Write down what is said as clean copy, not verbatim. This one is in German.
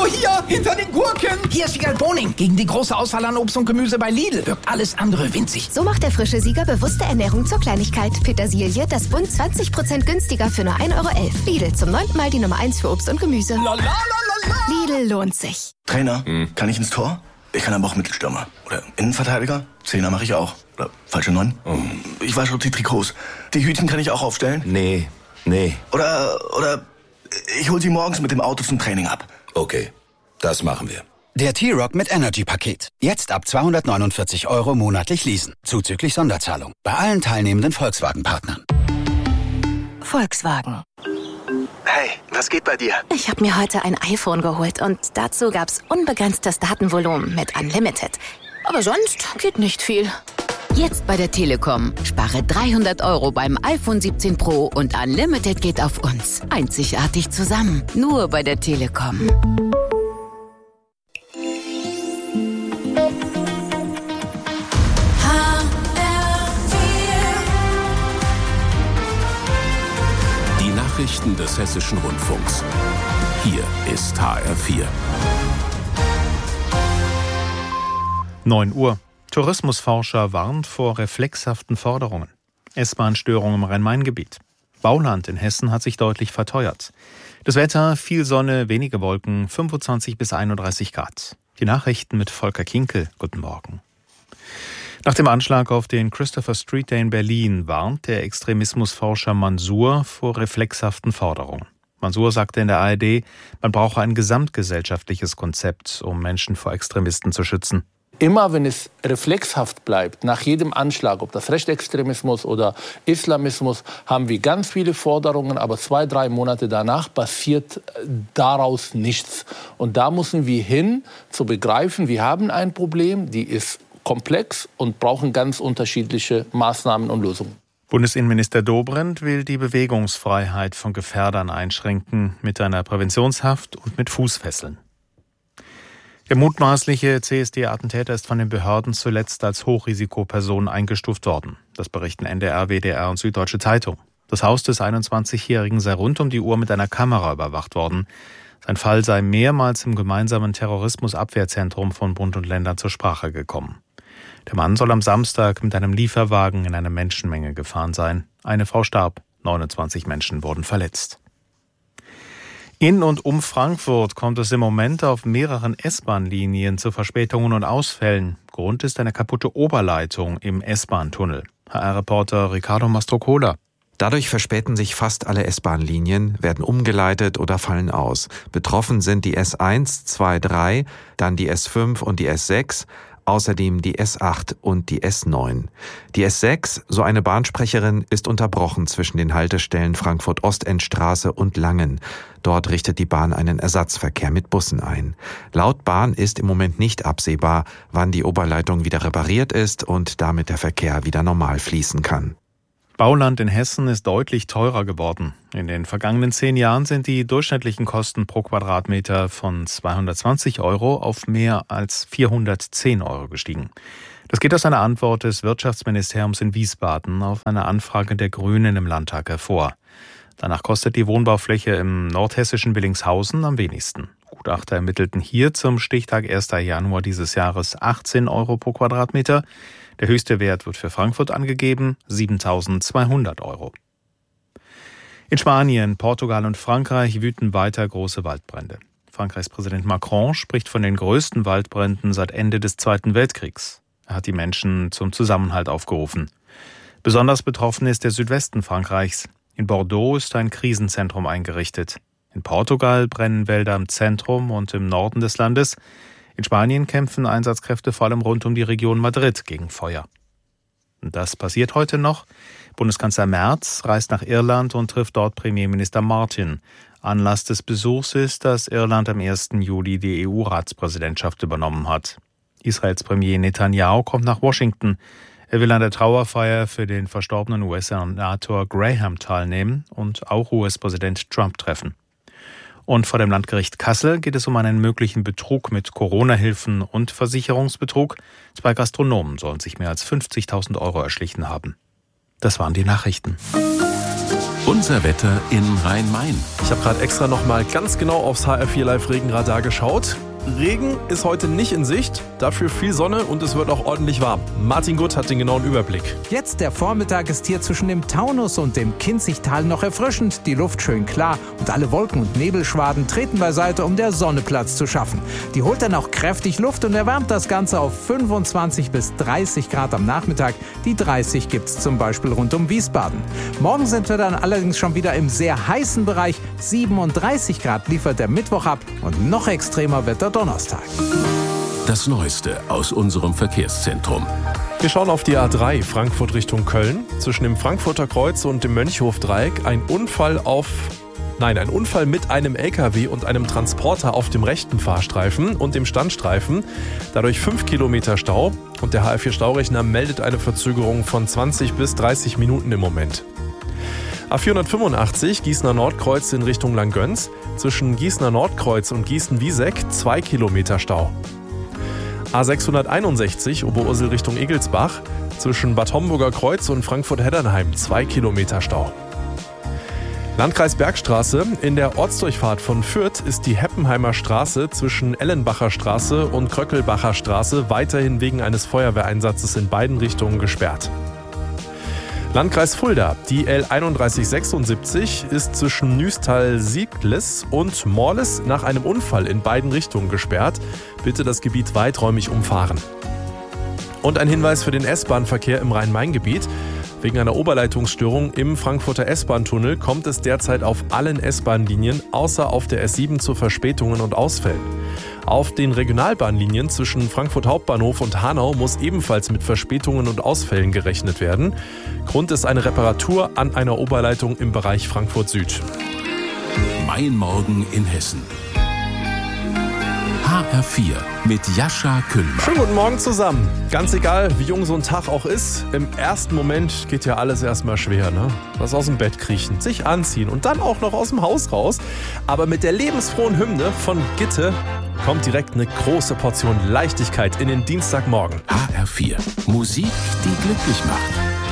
Oh, hier, hinter den Gurken. Hier ist Siegal Boning. Gegen die große Auswahl an Obst und Gemüse bei Lidl wirkt alles andere winzig. So macht der frische Sieger bewusste Ernährung zur Kleinigkeit. Petersilie, das Bund 20% günstiger für nur 1,11 €. Lidl, zum 9. Mal die Nummer 1 für Obst und Gemüse. Lidl lohnt sich. Trainer, kann ich ins Tor? Ich kann aber auch Mittelstürmer. Oder Innenverteidiger? Zehner mache ich auch. Oder falsche 9? Ich wasche die Trikots. Die Hütchen kann ich auch aufstellen? Nee. Oder ich hol sie morgens mit dem Auto zum Training ab. Okay, das machen wir. Der T-Roc mit Energy-Paket. Jetzt ab 249 € monatlich leasen. Zuzüglich Sonderzahlung. Bei allen teilnehmenden Volkswagen-Partnern. Volkswagen. Hey, was geht bei dir? Ich habe mir heute ein iPhone geholt und dazu gab's unbegrenztes Datenvolumen mit Unlimited. Aber sonst geht nicht viel. Jetzt bei der Telekom. Spare 300 € beim iPhone 17 Pro und Unlimited geht auf uns. Einzigartig zusammen. Nur bei der Telekom. Die Nachrichten des Hessischen Rundfunks. Hier ist HR4. 9 Uhr. Tourismusforscher warnt vor reflexhaften Forderungen. S-Bahn-Störungen im Rhein-Main-Gebiet. Bauland in Hessen hat sich deutlich verteuert. Das Wetter, viel Sonne, wenige Wolken, 25 bis 31 Grad. Die Nachrichten mit Volker Kinkel. Guten Morgen. Nach dem Anschlag auf den Christopher Street Day in Berlin warnt der Extremismusforscher Mansour vor reflexhaften Forderungen. Mansour sagte in der ARD, man brauche ein gesamtgesellschaftliches Konzept, um Menschen vor Extremisten zu schützen. Immer wenn es reflexhaft bleibt, nach jedem Anschlag, ob das Rechtsextremismus oder Islamismus, haben wir ganz viele Forderungen, aber 2-3 Monate danach passiert daraus nichts. Und da müssen wir hin, zu begreifen, wir haben ein Problem, die ist komplex und brauchen ganz unterschiedliche Maßnahmen und Lösungen. Bundesinnenminister Dobrindt will die Bewegungsfreiheit von Gefährdern einschränken, mit einer Präventionshaft und mit Fußfesseln. Der mutmaßliche CSD-Attentäter ist von den Behörden zuletzt als Hochrisikoperson eingestuft worden. Das berichten NDR, WDR und Süddeutsche Zeitung. Das Haus des 21-Jährigen sei rund um die Uhr mit einer Kamera überwacht worden. Sein Fall sei mehrmals im gemeinsamen Terrorismusabwehrzentrum von Bund und Ländern zur Sprache gekommen. Der Mann soll am Samstag mit einem Lieferwagen in eine Menschenmenge gefahren sein. Eine Frau starb, 29 Menschen wurden verletzt. In und um Frankfurt kommt es im Moment auf mehreren S-Bahn-Linien zu Verspätungen und Ausfällen. Grund ist eine kaputte Oberleitung im S-Bahn-Tunnel. HR-Reporter Ricardo Mastrocola. Dadurch verspäten sich fast alle S-Bahn-Linien, werden umgeleitet oder fallen aus. Betroffen sind die S1, 2, 3, dann die S5 und die S6, außerdem die S8 und die S9. Die S6, so eine Bahnsprecherin, ist unterbrochen zwischen den Haltestellen Frankfurt-Ostendstraße und Langen. Dort richtet die Bahn einen Ersatzverkehr mit Bussen ein. Laut Bahn ist im Moment nicht absehbar, wann die Oberleitung wieder repariert ist und damit der Verkehr wieder normal fließen kann. Bauland in Hessen ist deutlich teurer geworden. In den vergangenen 10 Jahren sind die durchschnittlichen Kosten pro Quadratmeter von 220 € auf mehr als 410 € gestiegen. Das geht aus einer Antwort des Wirtschaftsministeriums in Wiesbaden auf eine Anfrage der Grünen im Landtag hervor. Danach kostet die Wohnbaufläche im nordhessischen Willingshausen am wenigsten. Gutachter ermittelten hier zum Stichtag 1. Januar dieses Jahres 18 € pro Quadratmeter. Der höchste Wert wird für Frankfurt angegeben, 7.200 €. In Spanien, Portugal und Frankreich wüten weiter große Waldbrände. Frankreichs Präsident Macron spricht von den größten Waldbränden seit Ende des Zweiten Weltkriegs. Er hat die Menschen zum Zusammenhalt aufgerufen. Besonders betroffen ist der Südwesten Frankreichs. In Bordeaux ist ein Krisenzentrum eingerichtet. In Portugal brennen Wälder im Zentrum und im Norden des Landes. In Spanien kämpfen Einsatzkräfte vor allem rund um die Region Madrid gegen Feuer. Und das passiert heute noch. Bundeskanzler Merz reist nach Irland und trifft dort Premierminister Martin. Anlass des Besuchs ist, dass Irland am 1. Juli die EU-Ratspräsidentschaft übernommen hat. Israels Premier Netanyahu kommt nach Washington. Er will an der Trauerfeier für den verstorbenen US-Senator Graham teilnehmen und auch US-Präsident Trump treffen. Und vor dem Landgericht Kassel geht es um einen möglichen Betrug mit Corona-Hilfen und Versicherungsbetrug. 2 Gastronomen sollen sich mehr als 50.000 € erschlichen haben. Das waren die Nachrichten. Unser Wetter in Rhein-Main. Ich habe gerade extra noch mal ganz genau aufs HR4 Live Regenradar geschaut. Regen ist heute nicht in Sicht, dafür viel Sonne und es wird auch ordentlich warm. Martin Gutt hat den genauen Überblick. Jetzt der Vormittag ist hier zwischen dem Taunus und dem Kinzigtal noch erfrischend, die Luft schön klar und alle Wolken- und Nebelschwaden treten beiseite, um der Sonne Platz zu schaffen. Die holt dann auch kräftig Luft und erwärmt das Ganze auf 25 bis 30 Grad am Nachmittag. Die 30 gibt's zum Beispiel rund um Wiesbaden. Morgen sind wir dann allerdings schon wieder im sehr heißen Bereich. 37 Grad liefert der Mittwoch ab und noch extremer wird der Donnerstag. Das Neueste aus unserem Verkehrszentrum. Wir schauen auf die A3 Frankfurt Richtung Köln. Zwischen dem Frankfurter Kreuz und dem Mönchhof-Dreieck ein Unfall mit einem LKW und einem Transporter auf dem rechten Fahrstreifen und dem Standstreifen. Dadurch 5 Kilometer Stau und der HR4 Staurechner meldet eine Verzögerung von 20 bis 30 Minuten im Moment. A485 Gießener Nordkreuz in Richtung Langgöns. Zwischen Gießener Nordkreuz und Gießen-Wieseck 2 Kilometer Stau. A661 Oberursel Richtung Egelsbach. Zwischen Bad Homburger Kreuz und Frankfurt-Heddernheim 2 Kilometer Stau. Landkreis Bergstraße. In der Ortsdurchfahrt von Fürth ist die Heppenheimer Straße zwischen Ellenbacher Straße und Kröckelbacher Straße weiterhin wegen eines Feuerwehreinsatzes in beiden Richtungen gesperrt. Landkreis Fulda. Die L3176 ist zwischen Nüstal-Siegles und Morles nach einem Unfall in beiden Richtungen gesperrt. Bitte das Gebiet weiträumig umfahren. Und ein Hinweis für den S-Bahn-Verkehr im Rhein-Main-Gebiet. Wegen einer Oberleitungsstörung im Frankfurter S-Bahn-Tunnel kommt es derzeit auf allen S-Bahn-Linien außer auf der S7 zu Verspätungen und Ausfällen. Auf den Regionalbahnlinien zwischen Frankfurt Hauptbahnhof und Hanau muss ebenfalls mit Verspätungen und Ausfällen gerechnet werden. Grund ist eine Reparatur an einer Oberleitung im Bereich Frankfurt Süd. Mein Morgen in Hessen. HR4 mit Jascha Kühlmann. Schönen guten Morgen zusammen. Ganz egal, wie jung so ein Tag auch ist, im ersten Moment geht ja alles erstmal schwer, ne? Was aus dem Bett kriechen, sich anziehen und dann auch noch aus dem Haus raus. Aber mit der lebensfrohen Hymne von Gitte kommt direkt eine große Portion Leichtigkeit in den Dienstagmorgen. HR4. Musik, die glücklich macht.